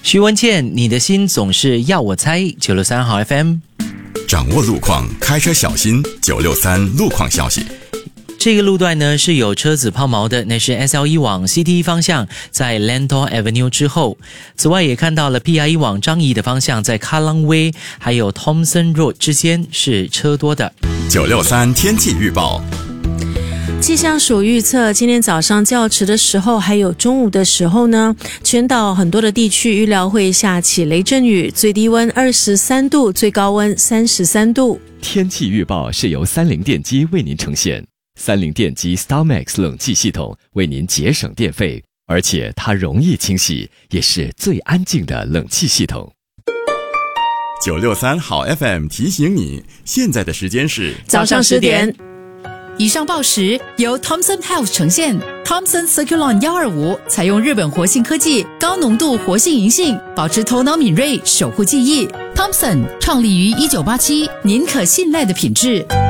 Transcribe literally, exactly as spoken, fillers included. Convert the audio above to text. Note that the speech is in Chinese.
徐文倩，你的心总是要我猜。九六三好 F M， 掌握路况，开车小心。九六三路况消息。 这个路段呢是有车子抛锚的，那是 S L 一 往 C T 方向，在 Lentor Avenue 之后。此外也看到了 P I 一 往张掖的方向，在 Kallang Way 还有 Thomson Road 之间是车多的。 九六三天气预报。 气象署预测，今天早上较迟的时候还有中午的时候呢，全岛很多的地区预料会下起雷阵雨，最低温二十三度，最高温三十三度。 天气预报是由三菱电机为您呈现，三菱电机 StarMax 冷气系统为您节省电费，而且它容易清洗，也是最安静的冷气系统。 九六三好 F M 提醒你，现在的时间是早上十点。 以上报时由 Thomson Health 呈现。 Thomson Circulon 一二五采用日本活性科技，高浓度活性银杏，保持头脑敏锐，守护记忆。 Thomson 创立于一九八七，您可信赖的品质。